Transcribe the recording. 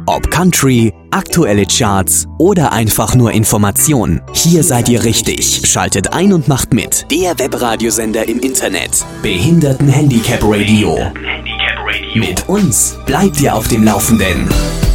Ob Country, aktuelle Charts oder einfach nur Information. Hier seid ihr richtig. Schaltet ein und macht mit. Der Webradiosender im Internet. Behinderten-Handicap-Radio. Mit uns bleibt ihr auf dem Laufenden.